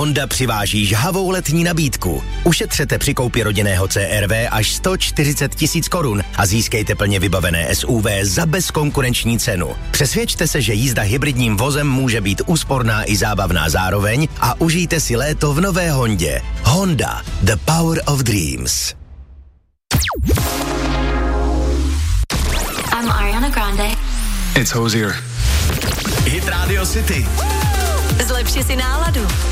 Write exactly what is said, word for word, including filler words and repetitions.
Honda přiváží žhavou letní nabídku. Ušetřete při koupi rodinného C R V až sto čtyřicet tisíc korun a získejte plně vybavené S U V za bezkonkurenční cenu. Přesvědčte se, že jízda hybridním vozem může být úsporná i zábavná zároveň a užijte si léto v nové Hondě. Honda, the power of dreams. I'm Ariana Grande. It's Hozier. Hit Radio City. Zlepši si náladu.